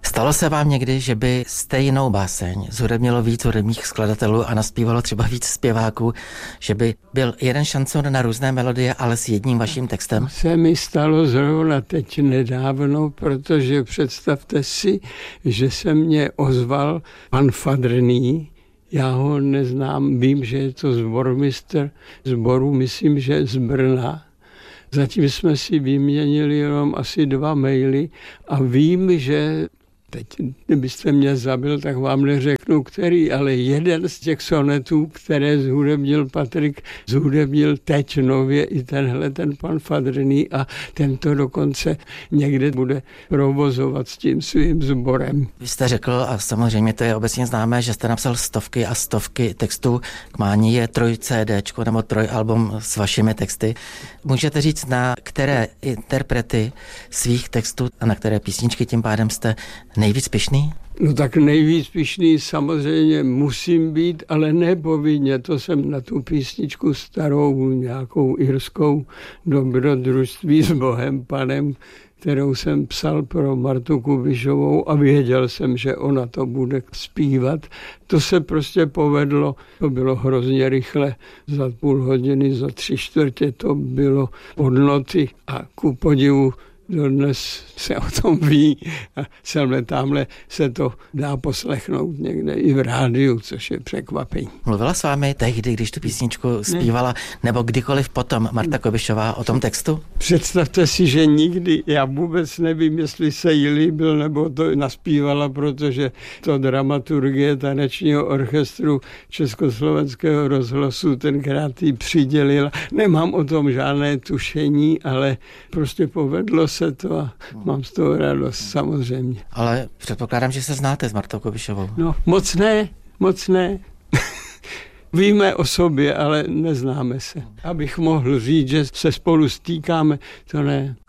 Stalo se vám někdy, že by stejnou báseň zhudebnilo víc hudebních skladatelů a naspívalo třeba víc zpěváků, že by byl jeden šanson na různé melodie, ale s jedním vaším textem? To se mi stalo zrovna teď nedávno, protože představte si, že se mě ozval pan Fadrný. Já ho neznám, vím, že je to sbormistr sboru, myslím, že z Brna. Zatím jsme si vyměnili jenom asi 2 maily a vím, že teď, kdybyste mě zabil, tak vám neřeknu, který, ale jeden z těch sonetů, které zhudebnil Patrik, zhudebnil teď nově i ten pan Fadrný a tento dokonce někde bude provozovat s tím svým sborem. Vy jste řekl, a samozřejmě to je obecně známé, že jste napsal stovky a stovky textů. K Mání je 3 CDčko nebo 3 album s vašimi texty. Můžete říct, na které interprety svých textů a na které písničky tím pádem jste nejvíc pyšný? No tak nejvíc pyšný samozřejmě musím být, ale nepovinně. To jsem na tu písničku starou, nějakou irskou Dobrodružství s Bohem Panem, kterou jsem psal pro Martu Kubišovou a věděl jsem, že ona to bude zpívat. To se prostě povedlo, to bylo hrozně rychle, za půl hodiny, za 3/4 to bylo od noty a ku podivu dodnes se o tom ví a tamhle se to dá poslechnout někde i v rádiu, což je překvapení. Mluvila s vámi tehdy, když tu písničku zpívala, nebo kdykoliv potom Marta Kubišová o tom textu? Představte si, že nikdy, já vůbec nevím, jestli se jí líbil, nebo to naspívala, protože to dramaturgie tanečního orchestru Československého rozhlasu tenkrát jí přidělila. Nemám o tom žádné tušení, ale prostě povedlo se to a mám z toho radost, samozřejmě. Ale předpokládám, že se znáte s Martou Kubišovou. No, moc ne. Víme o sobě, ale neznáme se. Abych mohl říct, že se spolu stýkáme, to ne.